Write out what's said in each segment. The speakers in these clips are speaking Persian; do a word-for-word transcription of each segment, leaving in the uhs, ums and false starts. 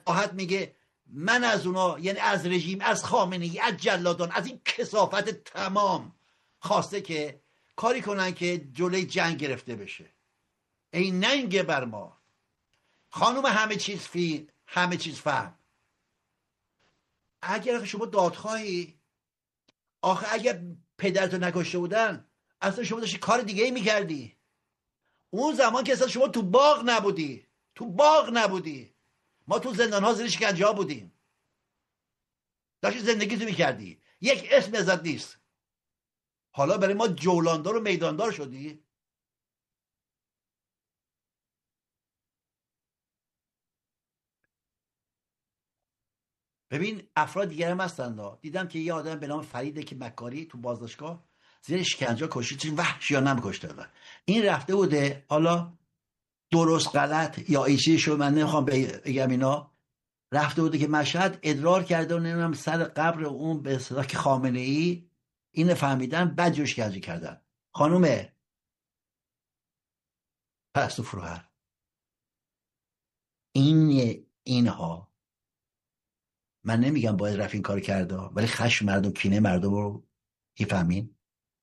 وقاحت میگه من از اونا، یعنی از رژیم، از خامنه‌ای، از جلادان، از این کثافت تمام خواسته که کاری کنن که جلوی جنگ گرفته بشه. ای ننگ بر ما خانوم همه چیز فی همه چیز فهم. اگر شما دادخواهی، آخه اگر پدرتو نکشته بودن اصلا شما داشتی کار دیگه ای میکردی. اون زمان که اصلا شما تو باغ نبودی، تو باغ نبودی، ما تو زندان ها زیر شکنجه ها بودیم، داشتی زندگی تو میکردی، یک اسم ازت نیست. حالا برای ما جولاندار و میداندار شدی. ببین افراد دیگر هم هستن. دیدم که یه آدم به نام فریده که مکاری تو بازداشتگاه زیر شکنجه کشید، چون وحشیانه هم کشته دادن. این رفته بوده، حالا درست غلط یا ایچی شو من نمیخوام بگم اینا، رفته بوده که مشهد ادرار کرده و نمیدونم سر قبر اون به اصطلاح که خامنه ای اینو فهمیدن، بعد جوش گنجی کردن. خانوم پرستو فروهر، این اینها من نمیگم باید رفت این کار کرده، ولی خشم مردم، کینه مردم رو میفهمین.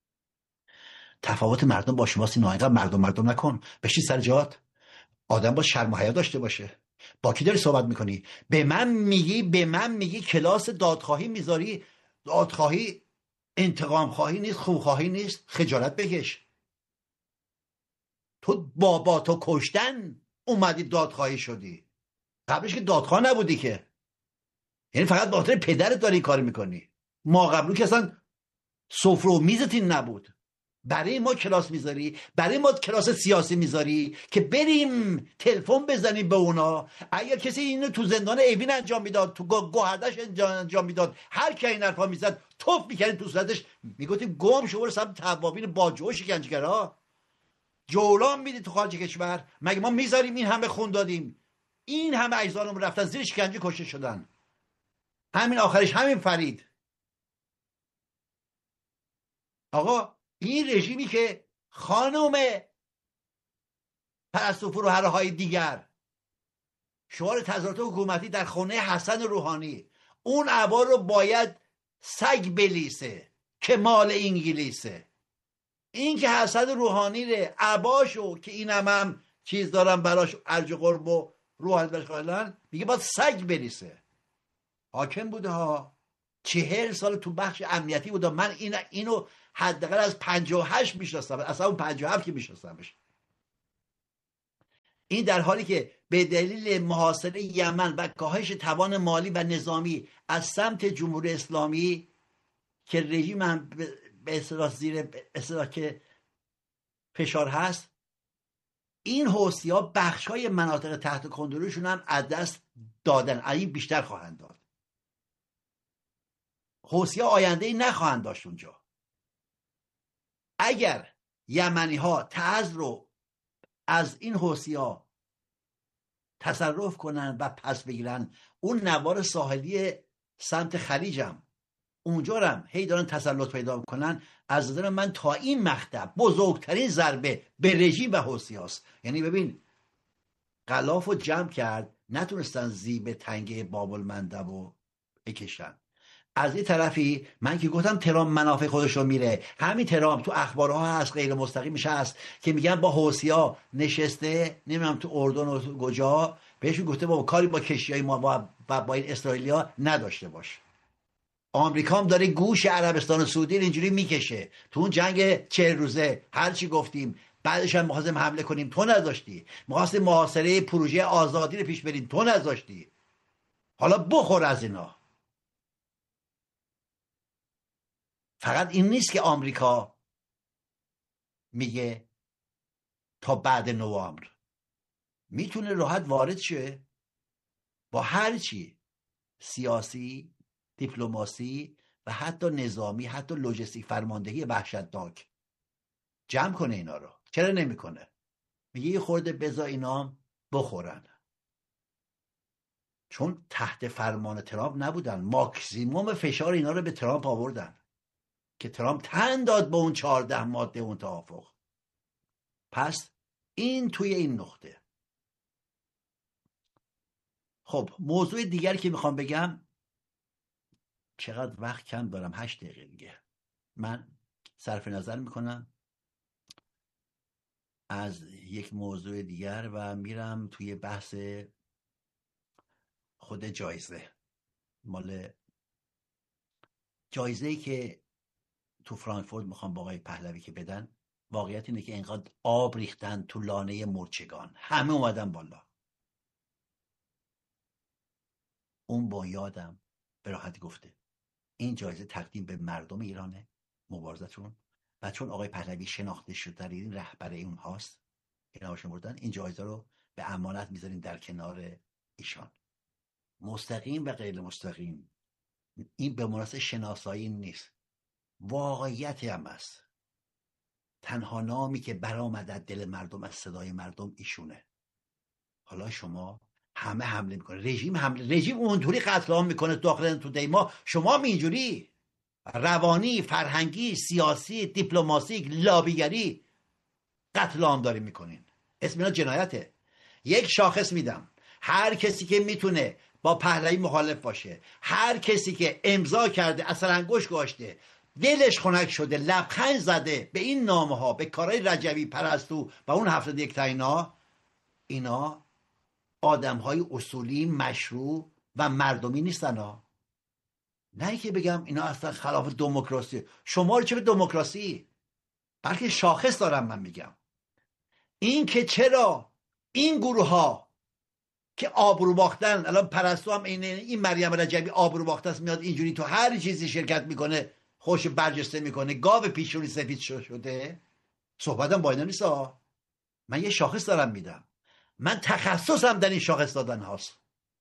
تفاوت مردم با شماست. این اینقدر مردم مردم نکن، بشین سر جات. آدم با شرم و حیا داشته باشه. با کی داری صحبت میکنی؟ به من میگی به من میگی کلاس دادخواهی میذاری؟ دادخواهی انتقام خواهی نیست، خوخواهی نیست، خجالت بکش. تو بابا تو کشتن اومدی دادخواهی شدی، قبلش که دادخواه نبودی که. یعنی فقط به خاطر پدرت داری این کار میکنی. ما قبلو که اصلا سفره و میزت این نبود. برای ما کلاس میذاری، برای ما کلاس سیاسی میذاری که بریم تلفن بزنیم به اونا. اگر کسی اینو تو زندان اوین انجام میداد، تو گوهردش انجام میداد، هر کی این حرفا میزد توف میکردیم تو صورتش، میگفتیم گم شو برو سمت توابین باجه و شکنجهگرا. جولان میدی تو خارج کشور. مگه ما میذاریم این همه خون دادیم، این همه اجزانمون رفتن زیر شکنجه کشته شدن، همین آخرش همین فرید. آقا این رژیمی که خانم پرستو فروهرهای دیگر شعار تظاهرات حکومتی در خونه حسن روحانی، اون عبا رو باید سگ بلیسه که مال انگلیسه. این که حسن روحانی ره عباشو که این هم, هم چیز دارم براش ارج و قرب و روحانی برش خواهدن، میگه باید سگ بلیسه. حاکم بوده ها، چهل سال تو بخش امنیتی بوده. من این اینو حداقل از پنجاه و هشت میشناسم، اصلا اون پنجاه و هفت که میشناسمش. این در حالی که به دلیل محاصره یمن و کاهش توان مالی و نظامی از سمت جمهوری اسلامی که رژیم هم به اصطلاح زیر اصطلاح که فشار هست، این حوثی‌ها بخش‌های مناطق تحت کنترلشون هم از دست دادن. این بیشتر خواهند داد. حوثی‌ها آینده‌ای نخواهند داشت اونجا. اگر یمنی‌ها تعز رو از این حوثی‌ها تصرف کنن و پس بگیرن، اون نوار ساحلی سمت خلیجم اونجا هم هی دارن تسلط پیدا میکنن. از نظر من تا این مقطع بزرگترین ضربه به رژیم و حوثی‌هاست. یعنی ببین غلاف رو جمع کرد، نتونستن زیب تنگه باب المندب رو بکشن. از این طرفی من که گفتم ترامپ منافع خودش رو میره، همین ترامپ تو اخبارها هست، غیر مستقیمش هست که میگن با حوثی‌ها نشسته، نمیدونم تو اردن و تو کجا، بهشون گفته بابا کاری با کشتی‌های ما با, با, با این اسرائیلیا نداشته باش. آمریکا هم داره گوش عربستان سعودی اینجوری میکشه. تو اون جنگ چهل روزه هر چی گفتیم، بعدش هم می‌خواستیم حمله کنیم تو نذاشتی، می‌خواستیم محاصره پروژه آزادی رو پیش بریم تو نذاشتی. حالا بخور از اینا. فقط این نیست که آمریکا میگه تا بعد نوامبر میتونه راحت وارد شه با هر چی، سیاسی، دیپلماسی و حتی نظامی، حتی لوجستیک، فرماندهی وحشتناک جمع کنه اینا رو. چرا نمیکنه؟ میگه یه خورده بذار اینا بخورن، چون تحت فرمان ترامپ نبودن. ماکسیموم فشار اینا رو به ترامپ آوردن که ترامپ تن داد به اون چهارده ماده اون توافق. پس این توی این نقطه. خب موضوع دیگری که میخوام بگم، چقدر وقت کم دارم، هشت دقیقه دیگه. من صرف نظر میکنم از یک موضوع دیگر و میرم توی بحث خود جایزه. مال جایزه‌ای که تو فرانکفورت میخوام با آقای پهلوی که بدن، واقعیت اینه که اینقدر آب ریختن تو لانه مرچگان، همه اومدن بالا. اون با یادم به راحتی گفته این جایزه تقدیم به مردم ایرانه، مبارزتون، و چون آقای پهلوی شناخته شده در این رهبر اون هاست، این هاشون بردن، این جایزه رو به امانت میذارین در کنار ایشان. مستقیم و غیر مستقیم این به مناسب شناسایی نیست، واقعیتی هم است. تنها نامی که برآمد از دل مردم، از صدای مردم، ایشونه. حالا شما همه حمله میکنه، رژیم حمله، رژیم اونطوری قتل عام میکنه داخل تو دیما، شما هم اینجوری روانی، فرهنگی، سیاسی، دیپلماتیک، لابیگری قتل عام دارین میکنین. اسم اینا جنایته. یک شاخص میدم، هر کسی که میتونه با پهلوی مخالف باشه، هر کسی که امضا کرده، اثر انگشت گذاشته، دلش خنک شده، لبخند زده به این نامه ها، به کارهای رجوی، پرستو و اون هفتاد یک تا اینا، اینا آدم های اصولی، مشروع و مردمی نیستن ها. نه که بگم اینا اصلا خلاف دموکراسی. شما رو چه به دموکراسی؟ بلکه شاخص دارم من میگم. این که چرا این گروه ها که آبرو باختن، الان پرستو هم این این مریم رجبی آبرو باخته است، میاد اینجوری تو هر چیزی شرکت میکنه، خوش برجسته میکنه، گاو پیشونی سفید شده. صحبتم با اینا نیست ها. من یه شاخص دارم میدم، من تخصصم در این شاخص دادن هاست،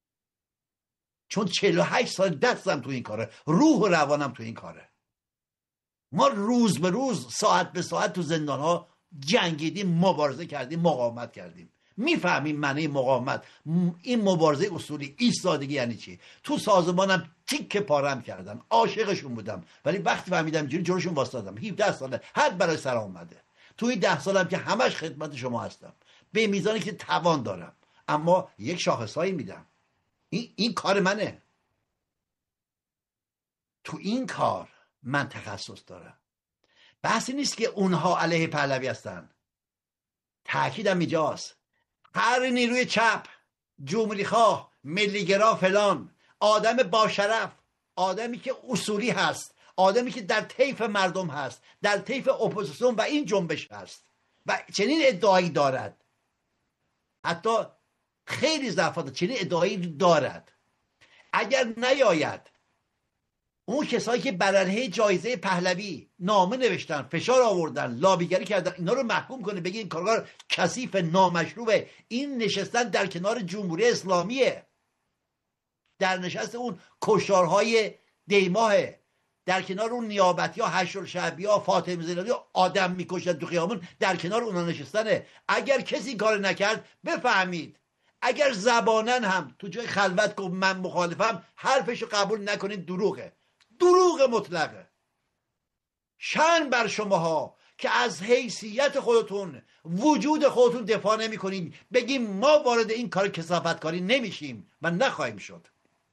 چون چهل و هشت سال دستم تو این کاره، روح و روانم تو این کاره. ما روز به روز، ساعت به ساعت تو زندان ها جنگیدیم، مبارزه کردیم، مقاومت کردیم. میفهمیم معنی مقاومت، این مبارزه اصولی، ایستادگی یعنی چی. تو سازمانم تیک پارم کردم، عاشقشون بودم، ولی وقتی فهمیدم جوری جلوشون واسطادم. هفده ساله حد برای سر اومده. توی ده سالم که همش خدمت شما هستم به میزانی که توان دارم، اما یک شاخصایی میدم. این, این کار منه. تو این کار من تخصص دارم. بحثی نیست که اونها علیه پهلوی هستن. تأکیدم اینجاست، هر نیروی چپ، جمهوری خواه، ملیگرا، فلان، آدم با شرف، آدمی که اصولی هست، آدمی که در طیف مردم هست، در طیف اپوزیسیون و این جنبش هست و چنین ادعایی دارد، حتی خیلی ضعفات چنین ادعایی دارد، اگر نیاید اون کسایی که بر علیه جایزه پهلوی نامه نوشتن، فشار آوردن، لابیگری کردن، اینا رو محکوم کنه، بگه این کارگار کثیف، نامشروعه، این نشستن در کنار جمهوری اسلامیه، در نشست اون کشتارهای دیماهه، در کنار اون نیابتی ها، هشت‌الشعبی ها، فاطمه زینادی آدم میکشن تو خیابون، در کنار اونا نشستنه. اگر کسی کار نکرد بفهمید، اگر زبانن هم تو جای خلوت گفت من مخالفم، حرفشو قبول نکنید، دروغه، دروغ مطلقه. شأن بر شماها که از حیثیت خودتون، وجود خودتون دفاع نمی کنید، بگیم ما وارد این کار کثافتکاری نمیشیم و نخواهیم شد.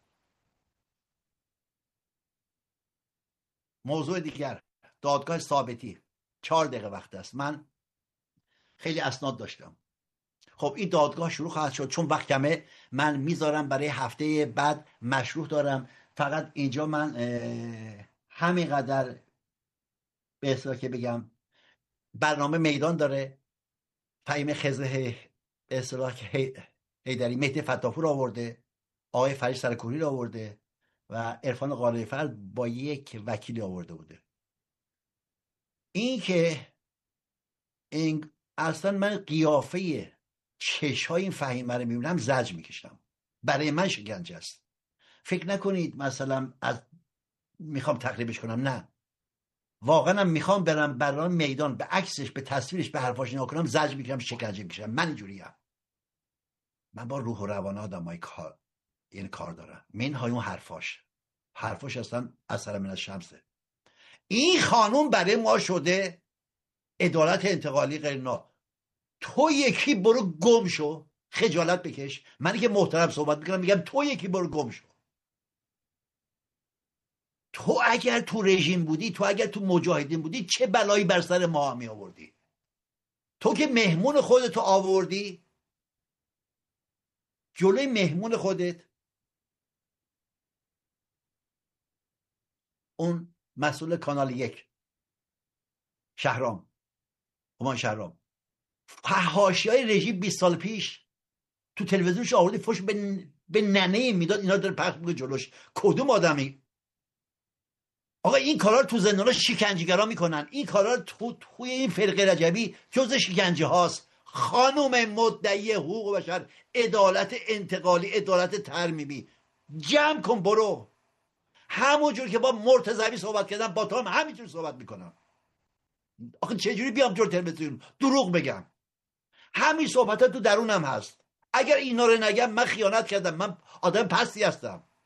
موضوع دیگر، دادگاه ثابتی. چهار دقیقه وقت است. من خیلی اسناد داشتم. خب این دادگاه شروع خواهد شد، چون وقت کمه من میذارم برای هفته بعد، مشروع دارم. فقط اینجا من همینقدر به اصطلاح که بگم برنامه میدان داره. فهیم خضر به اصطلاح که حیدری، مهدی فتاپور آورده، آقای فرید سرکوری رو آورده و عرفان قالیفر با یک وکیلی آورده بوده. این که این اصلا من قیافه چشای این فهیمه رو میبینم زجر میکشم. برای من شکنجه است. فکر نکنید مثلا از میخوام تقریبش کنم، نه، واقعا میخوام برم برام میدان، به عکسش، به تصویرش، به حرفاش نگاه کنم، زجر میکشم، شکنجه میکشم. من اینجوریم. من با روح و روان آدمای کار، یعنی کار دارم. منهای اون حرفاش حرفاش اصلا اثر من از شمسه. این خانوم برای ما شده عدالت انتقالی غیر نا. تو یکی برو گم شو، خجالت بکش. منی که محترم صحبت میکنم میگم تو یکی برو گم شو. تو اگر تو رژیم بودی، تو اگر تو مجاهدین بودی، چه بلایی بر سر ما می آوردی؟ تو که مهمون خودتو آوردی جلوی مهمون خودت، اون مسئول کانال یک شهرام، همان شهرام، حاشیه‌های رژیم بیست سال پیش تو تلویزیونش آوردی فوش به, به ننه میداد، اینا داره پخش میکنه جلوش. کدوم آدمی؟ آقا این کارا رو تو زندانا شکنجه‌گرا میکنن، این کارا رو تو توی این فرقه رجبی جز شکنجه هاست. خانم مدعی حقوق بشر، عدالت انتقالی، عدالت ترمیمی، جمع کن برو. همونجور که با مرتضوی صحبت کردم با تو هم همینجور صحبت میکنم. آخه چجوری بیام جور تلویزیون دروغ بگم؟ همین صحبت تو درونم هست. اگر اینا رو نگم من خیانت کردم، من آدم پستی هستم.